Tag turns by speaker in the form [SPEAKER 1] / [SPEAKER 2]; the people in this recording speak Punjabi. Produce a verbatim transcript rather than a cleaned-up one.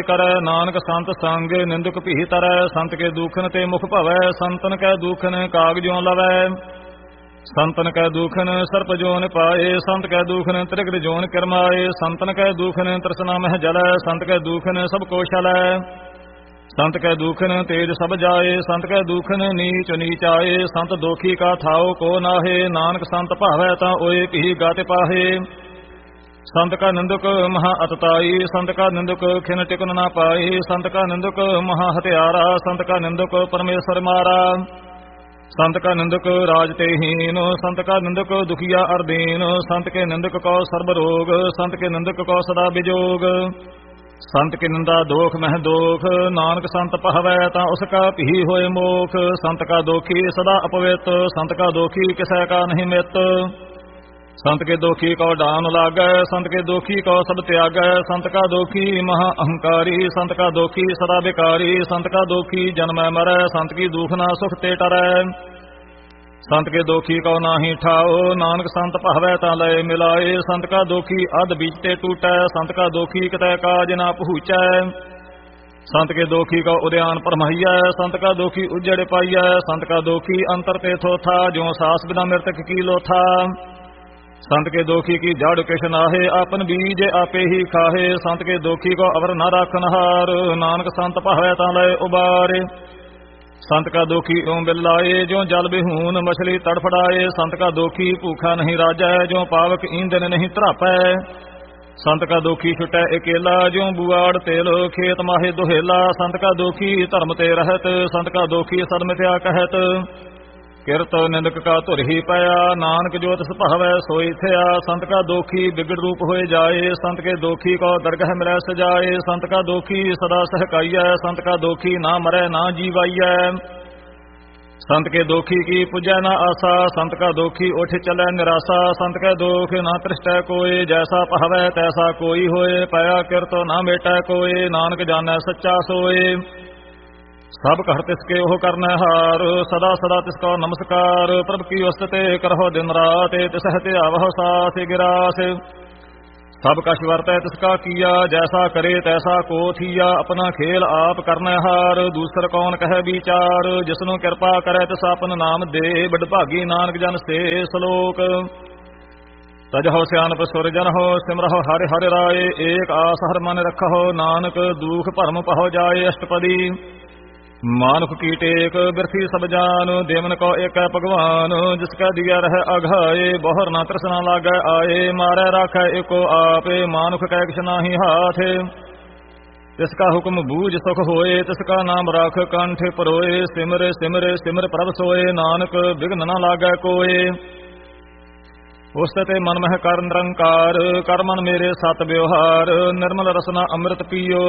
[SPEAKER 1] ਕਰੈ ਨਾਨਕ ਸੰਤ ਸੰਗ ਨਿੰਦਕ ਭੀ ਤਰੈ ਸੰਤ ਕੇ ਦੂਖਨ ਤੇ ਮੁਖ ਭਵੈ ਸੰਤਨ ਕੈ ਦੂਖਨ ਕਾਗਜੋਂ ਲਵੈ ਸੰਤਨ ਕੈ ਦੂਖਨ ਸਰਪ ਜੋਨ ਪਾਏ ਸੰਤ ਕੈ ਦੂਖਨ ਤ੍ਰਿਗਰ ਜੋਨ ਕਰਮਾਏ ਸੰਤਨ ਕੈ ਦੂਖਨ ਤ੍ਰਿਸ਼ਨਾ ਮਹਿ ਜਲੈ ਸੰਤ ਕੈ ਦੂਖਨ ਸਭ ਕੋ ਛਲੈ ਸੰਤ ਕੈ ਦੂਖਨ ਤੇਜ ਸਭ ਜਾਏ ਸੰਤ ਕੈ ਦੂਖਨ ਨੀਚ ਨੀਚ ਆਏ ਸੰਤ ਦੋਖੀ ਕਾ ਥਾਉ ਕੋ ਨਾਹੇ ਨਾਨਕ ਸੰਤ ਭਾਵੈ ਤਾਂ ਓਏ ਭੀ ਗਾਤੇ ਪਾਹੇ ਸੰਤ ਕਾ ਨਿੰਦਕ ਮਹਾ ਅਤਤਾਈ ਸੰਤ ਕਾ ਨਿੰਦਕ ਖਿਨ ਟਿਕਨ ਨਾ ਪਾਈ ਸੰਤ ਕਾ ਨਿੰਦਕ ਮਹਾ ਹਤਿਆਰਾ ਸੰਤ ਕਾ ਨਿੰਦਕ ਪਰਮੇਸ਼ਰ ਮਾਰਾ ਸੰਤ ਕਾ ਨਿੰਦਕ ਰਾਜ ਤੇ ਹੀਨ ਸੰਤ ਕਾ ਨਿੰਦਕ ਦੁਖੀਆ ਅਰਦੀਨ ਸੰਤ ਕੇ ਨਿੰਦਕ ਕੋ ਸਰਬ ਰੋਗ ਸੰਤ ਕੇ ਨਿੰਦਕ ਕੋ ਸਦਾ ਬਿਜੋਗ ਸੰਤ ਕੇ ਨਿੰਦਾ ਦੋਖ ਮਹਿ ਦੋਖ ਨਾਨਕ ਸੰਤ ਪਹਵੈ ਤਾਂ ਉਸ ਕਾ ਭੀ ਹੋਏ ਮੋਖ ਸੰਤ ਕਾ ਦੋਖੀ ਸਦਾ ਅਪਵਿੱਤ ਸੰਤ ਕਾ ਦੋਖੀ ਕਿਸੈ ਕਾ ਨਹੀਂ ਮਿੱਤ ਸੰਤ ਕੇ ਦੋਖੀ ਕੋ ਡਾਨ ਲਾਗੈ ਸੰਤ ਕੇ ਦੋਖੀ ਕੋ ਸਭ ਤਿਆਗੈ ਸੰਤ ਕਾ ਦੋਖੀ ਮਹਾ ਅਹੰਕਾਰੀ ਸੰਤ ਕਾ ਦੋਖੀ ਸਦਾ ਬਿਕਾਰੀ ਸੰਤ ਕਾ ਦੋਖੀ ਜਨਮੈ ਮਰੈ ਸੰਤ ਕੀ ਦੁਖ ਨਾ ਸੁਖ ਤੇ ਟਰੈ ਸੰਤ ਕੇ ਦੋਖੀ ਕੋ ਨਾਹੀ ਠਾਓ ਨਾਨਕ ਸੰਤ ਭਾਵੈ ਤਾਂ ਲਏ ਮਿਲਾਏ ਸੰਤ ਕਾ ਦੋਖੀ ਅਧ ਬੀਜ ਤੇ ਟੂਟੈ ਸੰਤ ਕਾ ਦੋਖੀ ਕਿਤੈ ਕਾਜ ਨਾ ਪਹੁੰਚੈ ਸੰਤ ਕੇ ਦੋਖੀ ਕੋ ਉਦਿਆਨ ਪਰਮਈਐ ਸੰਤ ਕਾ ਦੋਖੀ ਉਜੜ ਪਾਈਐ ਸੰਤ ਕਾ ਦੋਖੀ ਅੰਤਰ ਤੇ ਥੋਥਾ ਜਿਉ ਸਾਸ ਬਿਨਾ ਮਿਰਤਕ ਕੀ ਲੋਥਾ ਸੰਤ ਕੇ ਦੋਖੀ ਕੀ ਜੜ ਕਿਛ ਨਾਹੇ ਆਪਨ ਬੀਜ ਆਪੇ ਹੀ ਖਾਹੇ ਸੰਤ ਕੇ ਦੋਖੀ ਕੋ ਅਵਰ ਨਾ ਰਾਖਨ ਹਾਰ ਨਾਨਕ ਸੰਤ ਭਾਵੈ ਤਾਂ ਲਏ ਉਬਾਰੇ ਸੰਤ ਕਾ ਦੋਖੀ ਓਂ ਬਿਲਾਏ ਜਿਉ ਜਲ ਬਿਹੂਨ ਮਛਲੀ ਤੜਫੜਾਏ ਸੰਤ ਕਾ ਦੋਖੀ ਭੂਖਾ ਨਹੀਂ ਰਾਜੈ ਜਿਉ ਪਾਵਕ ਈਂਦਨ ਨਹੀਂ ਧਰਾਪੈ ਸੰਤ ਕਾ ਦੋਖੀ ਛੁਟੈ ਇਕੇਲਾ ਜਿਉ ਬੁਆੜ ਤੇਲ ਖੇਤ ਮਾਹੇ ਦੁਹੇਲਾ ਸੰਤ ਕਾ ਦੋਖੀ ਧਰਮ ਤੇ ਰਹਿਤ ਸੰਤ ਕਾ ਦੋਖੀ ਸਦ ਮਿਥਿਆ ਕਹਿਤ ਕਿਰਤ ਨਿੰਦਕ ਕਾ ਧੁਰ ਹੀ ਪਿਆ ਨਾਨਕ ਜੋ ਤਿਸ ਭਾਵੈ ਸੋਈ ਥਿਆ ਸੰਤ ਕਾ ਦੋਖੀ ਬਿਗੜ ਰੂਪ ਹੋਏ ਜਾਏ ਸੰਤ ਕੇ ਦੋਖੀ ਕੋ ਦਰਗਹ ਮਿਲੈ ਸਜਾਏ ਸੰਤ ਕਾ ਦੋਖੀ ਸਦਾ ਸਹਕਾਈਐ ਸੰਤ ਕਾ ਦੋਖੀ ਨਾ ਮਰੈ ਨਾ ਜੀਵਾਈਐ ਸੰਤ ਕੇ ਦੋਖੀ ਕੀ ਪੁਜੈ ਨਾ ਆਸਾ ਸੰਤ ਕਾ ਦੋਖੀ ਉਠ ਚਲੈ ਨਿਰਾਸਾ ਸੰਤ ਕੈ ਦੋਖ ਨਾ ਤ੍ਰਿਸ਼ਟੈ ਕੋਏ ਜੈਸਾ ਭਾਵੈ ਤੈਸਾ ਕੋਈ ਹੋਏ ਪਿਆ ਕਿਰਤ ਨਾ ਮੇਟੈ ਕੋਏ ਨਾਨਕ ਜਾਣੈ ਸੱਚਾ ਸੋਏ ਸਭ ਘਰ ਤਿਸ ਕੇ ਉਹ ਕਰਨਾ ਹਾਰ ਸਦਾ ਸਦਾ ਤਿਸ ਕੋ ਨਮਸਕਾਰ ਪ੍ਰਭ ਕੀ ਉਸਤ ਤੇ ਕਰਹੁ ਦਿਨ ਰਾਤ ਤਿਸ ਹਤੇ ਆਵਹੁ ਸਾਸ ਗਿਰਾਸ ਸਭ ਕਛ ਵਰਤੈ ਤਿਸ ਕਾ ਕੀਆ ਜੈਸਾ ਕਰੇ ਤੈਸਾ ਕੋ ਥੀਆ ਆਪਣਾ ਖੇਲ ਆਪ ਕਰਨਾ ਹਾਰ ਦੂਸਰ ਕੌਣ ਕਹੈ ਵਿਚਾਰ ਜਿਸਨੂੰ ਕਿਰਪਾ ਕਰੈ ਤਿਸ ਆਪਨ ਨਾਮ ਦੇ ਬੜ ਭਾਗੀ ਨਾਨਕ ਜਨ ਸੇ ਸ਼ਲੋਕ ਤਜਹੁ ਸਿਆਨਪ ਸੁਰਜਨ ਹੋ ਸਿਮਰਹੁ ਹਰਿ ਹਰਿ ਰਾਏ ਏਕ ਆਸ ਹਰ ਮਨ ਰਖਹੁ ਨਾਨਕ ਦੁਖ ਭਰਮ ਪਹੁ ਜਾਏ ਅਸ਼ਟਪਦੀ ਮਾਨੁਖ ਕੀ ਟੇਕ ਬਿਰਥੀ ਸਭ ਜਾਨ ਦੇਵਨ ਕੋ ਏਕੈ ਭਗਵਾਨ ਜਿਸ ਕੈ ਦਿਆ ਰਹਿ ਅਘਾਏ ਬਹੁਰ ਨਾ ਤ੍ਰਿਸ਼ਨਾ ਲਾਗੈ ਆਏ ਮਾਰੈ ਰਾਖੈ ਏਕੋ ਆਪੇ ਮਾਨੁਖ ਕੈ ਕਿਛ ਨਾਹੀ ਹਾਥ ਤਿਸ ਕਾ ਹੁਕਮ ਬੂਝ ਸੁਖ ਹੋਏ ਤਿਸ ਕਾ ਨਾਮ ਰਾਖ ਕੰਠ ਪਰੋਏ ਸਿਮਰ ਸਿਮਰ ਸਿਮਰ ਪ੍ਰਭ ਸੋਏ ਨਾਨਕ ਬਿਘਨ ਨਾ ਲਾਗੈ ਕੋਏ ਉਸਤ ਤੇ ਮਨ ਮਹਿ ਕਰ ਨਿਰੰਕਾਰ ਕਰ ਮਨ ਮੇਰੇ ਸਤ ਵਿਵਹਾਰ ਨਿਰਮਲ ਰਸਨਾ ਅੰਮ੍ਰਿਤ ਪੀਓ